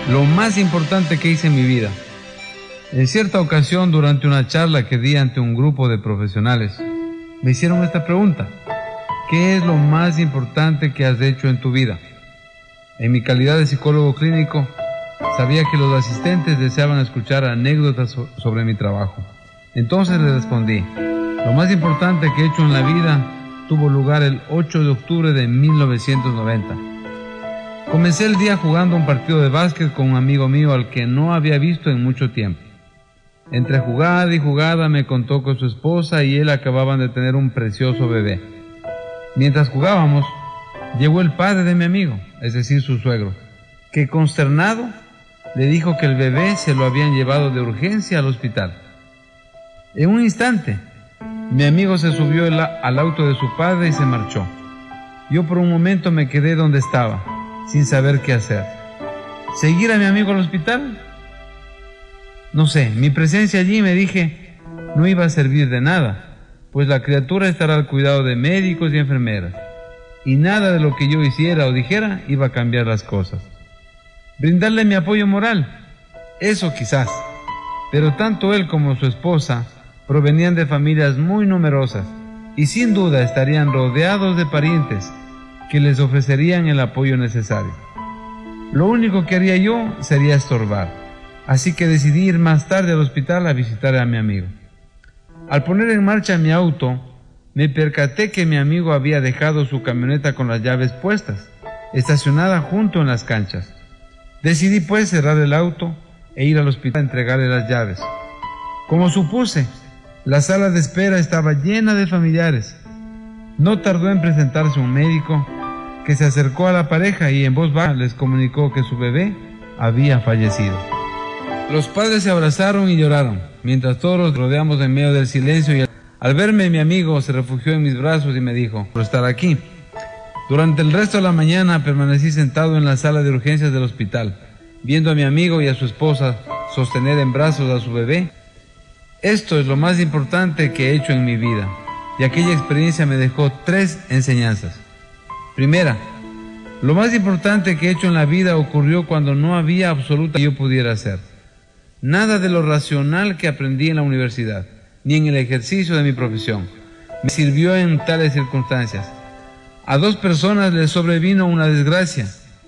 Lo más importante que hice en mi vida. En cierta ocasión, durante una charla que di ante un grupo de profesionales, me hicieron esta pregunta: ¿qué es lo más importante que has hecho en tu vida? En mi calidad de psicólogo clínico, sabía que los asistentes deseaban escuchar anécdotas sobre mi trabajo. Entonces les respondí: lo más importante que he hecho en la vida tuvo lugar el 8 de octubre de 1990. Comencé el día jugando un partido de básquet con un amigo mío al que no había visto en mucho tiempo. Entre jugada y jugada me contó que su esposa y él acababan de tener un precioso bebé. Mientras jugábamos, llegó el padre de mi amigo, es decir, su suegro, que consternado le dijo que el bebé se lo habían llevado de urgencia al hospital. En un instante, mi amigo se subió al auto de su padre y se marchó. Yo por un momento me quedé donde estaba, sin saber qué hacer. ¿Seguir a mi amigo al hospital? No sé, mi presencia allí, me dije, no iba a servir de nada, pues la criatura estará al cuidado de médicos y enfermeras, y nada de lo que yo hiciera o dijera iba a cambiar las cosas. Brindarle mi apoyo moral, eso quizás, pero tanto él como su esposa provenían de familias muy numerosas y sin duda estarían rodeados de parientes que les ofrecerían el apoyo necesario. Lo único que haría yo sería estorbar, así que decidí ir más tarde al hospital a visitar a mi amigo. Al poner en marcha mi auto, me percaté que mi amigo había dejado su camioneta con las llaves puestas, estacionada junto en las canchas. Decidí pues cerrar el auto e ir al hospital a entregarle las llaves. Como supuse, la sala de espera estaba llena de familiares. No tardó en presentarse un médico que se acercó a la pareja y en voz baja les comunicó que su bebé había fallecido. Los padres se abrazaron y lloraron, mientras todos los rodeamos en medio del silencio, y al verme mi amigo se refugió en mis brazos y me dijo por estar aquí. Durante el resto de la mañana permanecí sentado en la sala de urgencias del hospital, viendo a mi amigo y a su esposa sostener en brazos a su bebé. Esto es lo más importante que he hecho en mi vida, y aquella experiencia me dejó 3 enseñanzas. Primera, lo más importante que he hecho en la vida ocurrió cuando no había absoluta que yo pudiera hacer. Nada de lo racional que aprendí en la universidad, ni en el ejercicio de mi profesión, me sirvió en tales circunstancias. A 2 personas les sobrevino una desgracia,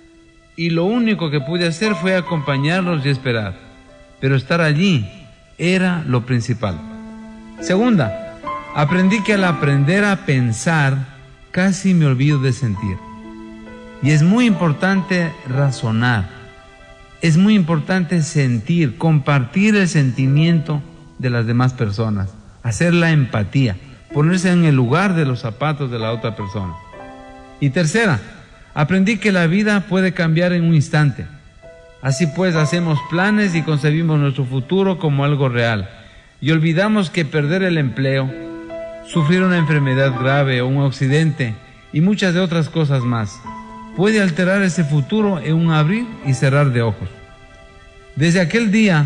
y lo único que pude hacer fue acompañarlos y esperar, pero estar allí era lo principal. Segunda, aprendí que al aprender a pensar, casi me olvido de sentir. Y es muy importante razonar, es muy importante sentir, compartir el sentimiento de las demás personas, hacer la empatía, ponerse en el lugar de los zapatos de la otra persona. Y tercera, aprendí que la vida puede cambiar en un instante. Así pues, hacemos planes y concebimos nuestro futuro como algo real, y olvidamos que perder el empleo, sufrir una enfermedad grave o un accidente y muchas de otras cosas más puede alterar ese futuro en un abrir y cerrar de ojos. Desde aquel día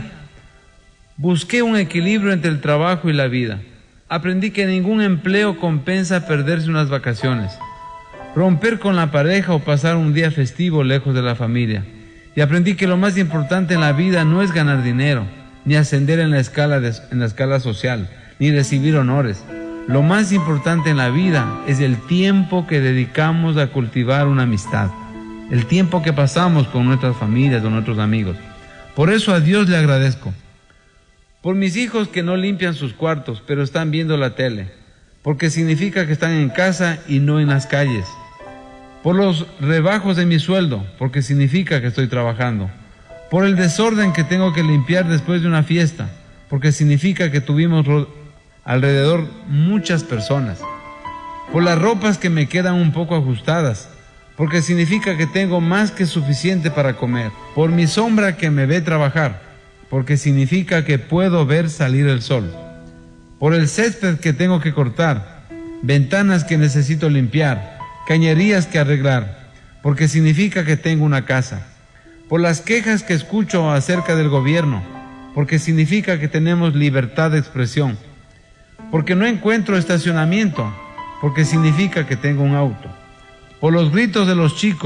busqué un equilibrio entre el trabajo y la vida. Aprendí que ningún empleo compensa perderse unas vacaciones, romper con la pareja o pasar un día festivo lejos de la familia. Y aprendí que lo más importante en la vida no es ganar dinero, ni ascender en la escala social, ni recibir honores. Lo más importante en la vida es el tiempo que dedicamos a cultivar una amistad, el tiempo que pasamos con nuestras familias o nuestros amigos. Por eso a Dios le agradezco. Por mis hijos que no limpian sus cuartos, pero están viendo la tele, porque significa que están en casa y no en las calles. Por los rebajos de mi sueldo, porque significa que estoy trabajando. Por el desorden que tengo que limpiar después de una fiesta, porque significa que tuvimos alrededor muchas personas. Por las ropas que me quedan un poco ajustadas, porque significa que tengo más que suficiente para comer. Por mi sombra que me ve trabajar, porque significa que puedo ver salir el sol. Por el césped que tengo que cortar, ventanas que necesito limpiar, cañerías que arreglar, porque significa que tengo una casa. Por las quejas que escucho acerca del gobierno, porque significa que tenemos libertad de expresión. Porque no encuentro estacionamiento, porque significa que tengo un auto. Por los gritos de los chicos,